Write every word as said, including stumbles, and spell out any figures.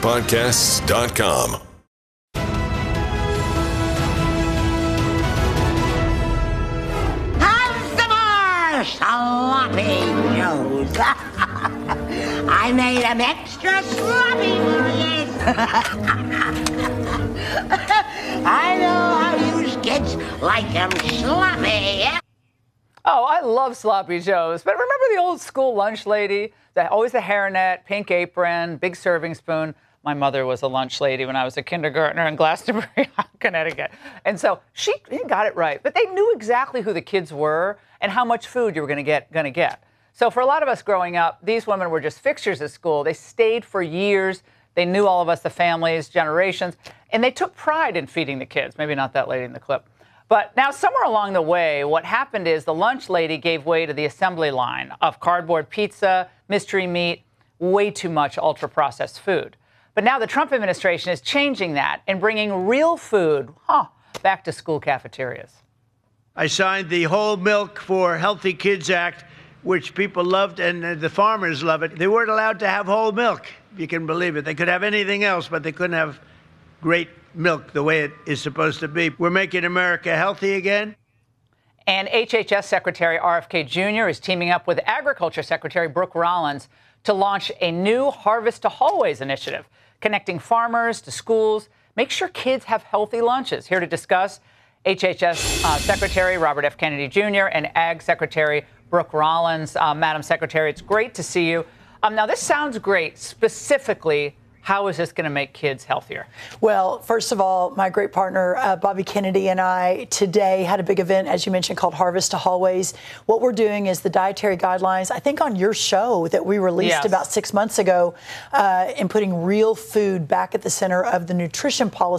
podcasts dot com. Sloppy Joes. I made them extra sloppy for you. I know how you kids like them sloppy. Oh, I love Sloppy Joes. But remember the old school lunch lady? The, always the hairnet, pink apron, big serving spoon. My mother was a lunch lady when I was a kindergartner in Glastonbury, Connecticut. And so she got it right. But they knew exactly who the kids were and how much food you were going to get. Going to get. So for a lot of us growing up, these women were just fixtures at school. They stayed for years. They knew all of us, the families, generations. And they took pride in feeding the kids. Maybe not that lady in the clip. But now somewhere along the way, what happened is the lunch lady gave way to the assembly line of cardboard pizza, mystery meat, way too much ultra-processed food. But now the Trump administration is changing that and bringing real food huh, back to school cafeterias. I signed the Whole Milk for Healthy Kids Act, which people loved, and the farmers love it. They weren't allowed to have whole milk, if you can believe it. They could have anything else, but they couldn't have great milk the way it is supposed to be. We're making America healthy again. And H H S Secretary R F K Junior is teaming up with Agriculture Secretary Brooke Rollins to launch a new Harvest to Hallways initiative, connecting farmers to schools. Make sure kids have healthy lunches. Here to discuss, H H S uh, Secretary Robert F. Kennedy Junior and Ag Secretary Brooke Rollins. Uh, Madam Secretary, it's great to see you. Um, now, this sounds great. Specifically, how is this going to make kids healthier? Well, first of all, my great partner, uh, Bobby Kennedy, and I today had a big event, as you mentioned, called Harvest to Hallways. What we're doing is the dietary guidelines, I think on your show that we released yes. about six months ago, uh, and putting real food back at the center of the nutrition policy.